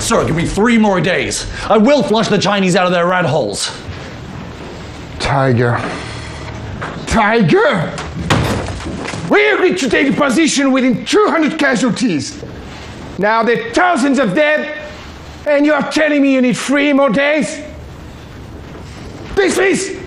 Sir, give me 3 more days. I will flush the Chinese out of their rat holes. Tiger. Tiger! We agreed to take a position within 200 casualties. Now there are thousands of dead, and you are telling me you need 3 more days? Dismiss!